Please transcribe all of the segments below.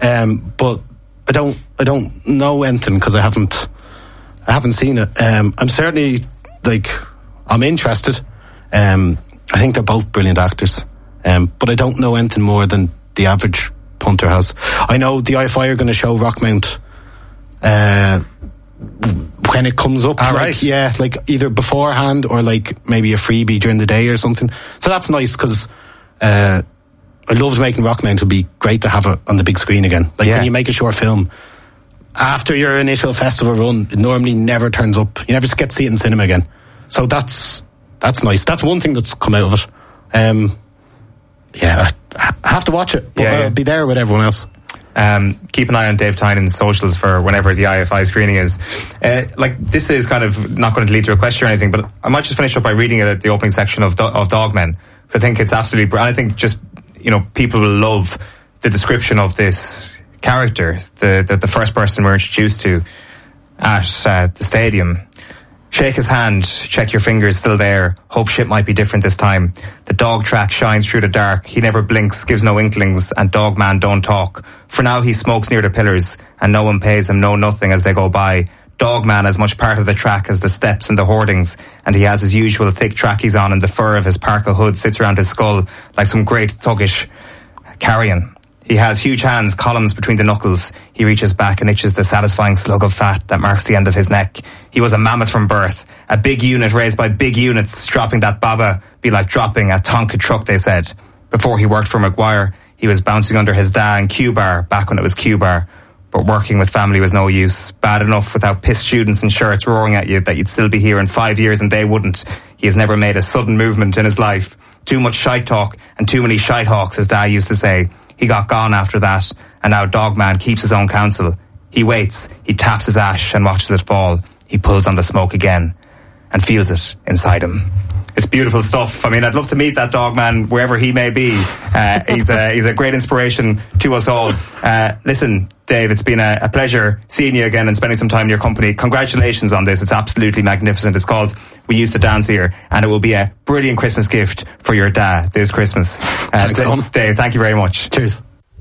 but I don't know anything because I haven't seen it. I'm certainly I'm interested. I think they're both brilliant actors, but I don't know anything more than the average punter has. I know the IFI are going to show Rockmount when it comes up. Right. Yeah, either beforehand or maybe a freebie during the day or something. So that's nice because I loved making Rockmount. It would be great to have it on the big screen again. When you make a short film, after your initial festival run, it normally never turns up. You never get to see it in cinema again. So that's nice. That's one thing that's come out of it. I have to watch it, but I'll be there with everyone else. Keep an eye on Dave Tynan's socials for whenever the IFI screening is. This is kind of not going to lead to a question or anything, but I might just finish up by reading it at the opening section of Dogmen, because I think it's absolutely brilliant. I think just, people will love the description of this character, the first person we're introduced to at the stadium. Shake his hand, check your fingers still there, hope shit might be different this time. The dog track shines through the dark, he never blinks, gives no inklings, and Dogman don't talk. For now he smokes near the pillars, and no one pays him no nothing as they go by. Dogman as much part of the track as the steps and the hoardings, and he has his usual thick trackies on, and the fur of his parka hood sits around his skull like some great thuggish carrion. He has huge hands, columns between the knuckles. He reaches back and itches the satisfying slug of fat that marks the end of his neck. He was a mammoth from birth, a big unit raised by big units. Dropping that baba be like dropping a Tonka truck, they said. Before he worked for Maguire, he was bouncing under his da in Q-Bar, back when it was Q-Bar. But working with family was no use. Bad enough without pissed students in shirts roaring at you that you'd still be here in 5 years and they wouldn't. He has never made a sudden movement in his life. Too much shite talk and too many shite hawks, as Dad used to say. He got gone after that, and now Dogman keeps his own counsel. He waits, he taps his ash and watches it fall. He pulls on the smoke again and feels it inside him. It's beautiful stuff. I mean, I'd love to meet that Dogman wherever he may be. He's a great inspiration to us all. Listen, Dave, it's been a pleasure seeing you again and spending some time in your company. Congratulations on this. It's absolutely magnificent. It's called We Used to Dance Here, and it will be a brilliant Christmas gift for your dad this Christmas. Thanks, Dave, thank you very much. Cheers.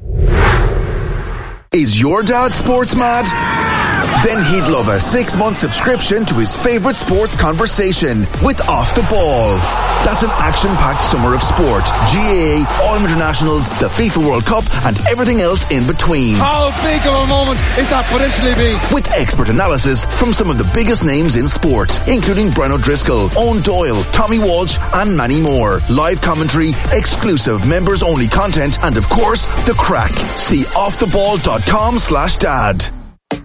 Is your dad sports mad? Then he'd love a 6-month subscription to his favourite sports conversation with Off the Ball. That's an action-packed summer of sport. GAA, All Internationals, the FIFA World Cup, and everything else in between. How big of a moment is that potentially be? With expert analysis from some of the biggest names in sport, including Brian O'Driscoll, Owen Doyle, Tommy Walsh, and many more. Live commentary, exclusive members-only content, and of course, the crack. See offtheball.com/dad.